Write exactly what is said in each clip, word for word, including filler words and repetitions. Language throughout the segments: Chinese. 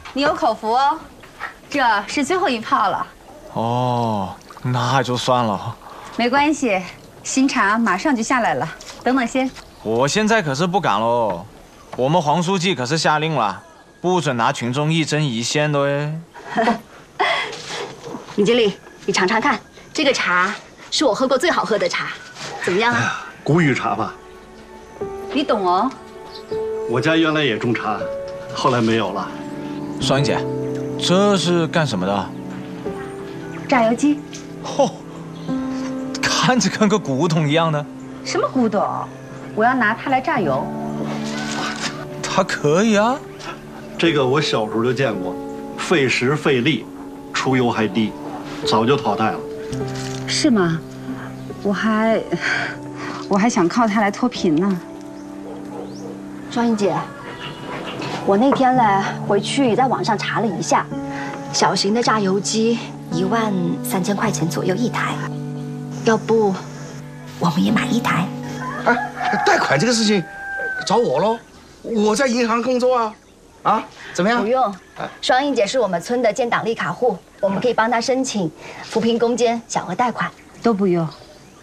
你有口福哦，这是最后一炮了。 哦，那就算了。 没关系，新茶马上就下来了。等等先。 我现在可是不敢喽，我们黄书记可是下令了，不准拿群众一针一线的哎。 李经理，你尝尝看，这个茶是我喝过最好喝的茶，怎么样啊？ 古语茶吧。 你懂哦。 我家原来也种茶，后来没有了。 双英姐，这是干什么的？ 榨油机。 嚯、看着跟个古董一样的。 什么古董？我要拿它来榨油。 它可以啊。 这个我小时候就见过，费时费力，出油还低，早就淘汰了。 是吗？我还我还想靠它来脱贫呢。 双英姐，我那天嘞回去在网上查了一下，小型的榨油机一万三千块钱左右一台，要不我们也买一台？ 哎，贷款这个事情找我喽，我在银行工作啊，啊，怎么样？ 不用，双英姐是我们村的建档立卡户，我们可以帮她申请扶贫攻坚小额贷款。 都不用，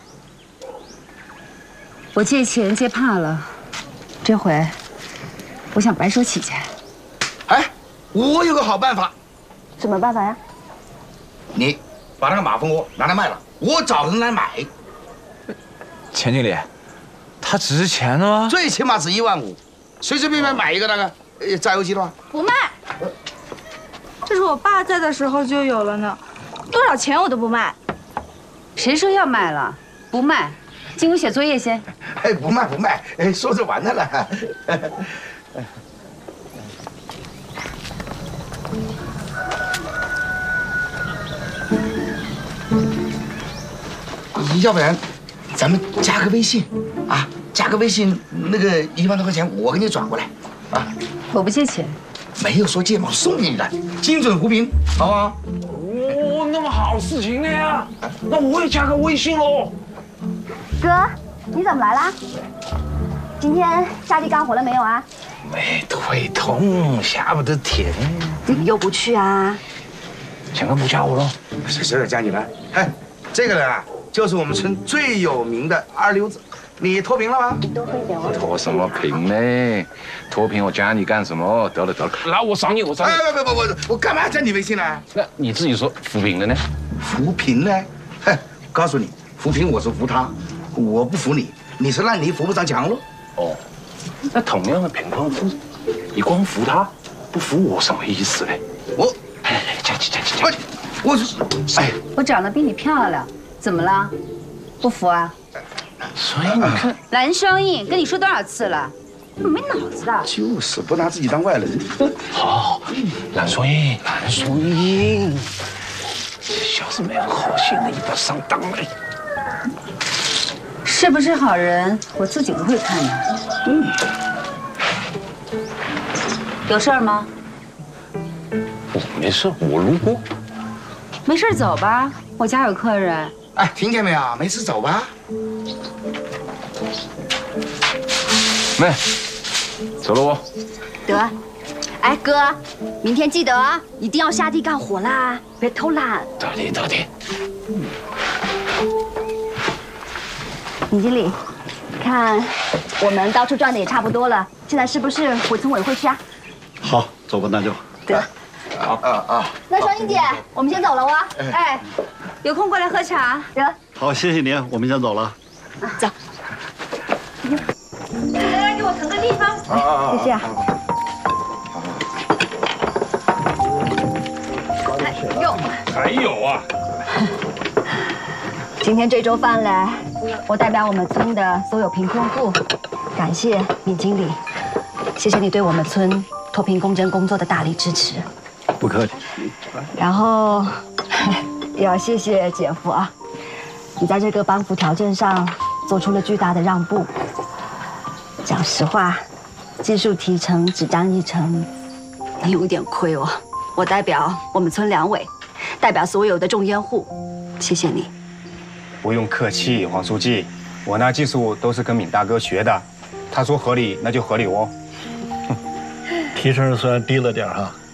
我借钱借怕了，这回我想白手起家。 哎，我有个好办法， 什么办法呀？ 你把那个马蜂窝拿来卖了，我找人来买。 钱经理，它值钱的吗？ 最起码值一万五，随随便便买一个那个呃榨油机的话， 不卖。这是我爸在的时候就有了呢，多少钱我都不卖。 谁说要卖了？不卖，进屋写作业先。 哎，不卖不卖，哎，说着玩的了。要不然，咱们加个微信，啊，加个微信，那个一万多块钱我给你转过来，啊。 我不借钱。 没有说借嘛，送给你的，精准扶贫，好不好？ 哦，那么好事情呢呀，那我也加个微信喽。 哥，你怎么来啦？今天下地干活了没有啊？ 没腿痛，下不得田。 怎么又不去啊？ 想干部加我喽？ 谁谁来加你了？哎，这个人啊，就是我们村最有名的二流子。你脱贫了吗？ 你多喝一点哦。 脱什么贫呢？脱贫我加你干什么？得了得了，来我赏你，我赏你。 哎不不不不，我干嘛加你微信呢？ 那你自己说扶贫的呢？ 扶贫呢？哼，告诉你，扶贫我是扶他，我不扶你，你是烂泥扶不上墙喽。 哦，那同样的贫困户，你光扶他，不扶我什么意思嘞？ 我， 哎，加起加起加起。 我，哎， 我长得比你漂亮，怎么了？不服啊？ 所以你看， 蓝双印跟你说多少次了，没脑子的。 就是不拿自己当外人。 好，蓝双印，蓝双印，小子没有好心的一把上当了。 是不是好人，我自己不会看的。嗯。有事儿吗？ 我没事，我路过。 没事走吧，我家有客人。 哎，听见没有？没事走吧。 妹，走了我。 得，哎哥，明天记得啊，一定要下地干活啦，别偷懒。 得的得的。 李经理，看我们到处转的也差不多了，现在是不是回村委会去啊？ 好，走吧，那就。 得。 好啊啊。 那双英姐，我们先走了哇。 哎，有空过来喝茶。 得。 好，谢谢您，我们先走了。 走。 来来，给我腾个地方。 谢谢啊。 哎呦， 还有啊。 今天这粥饭嘞，我代表我们村的所有贫困户，感谢李经理，谢谢你对我们村脱贫攻坚工作的大力支持。 不客气。 然后也要谢谢姐夫啊，你在这个帮扶条件上做出了巨大的让步。讲实话，技术提成只占一成，你有一点亏哦。我代表我们村两委，代表所有的种烟户，谢谢你。 不用客气，黄书记，我那技术都是跟闵大哥学的，他说合理那就合理哦。 提成虽然低了点哈，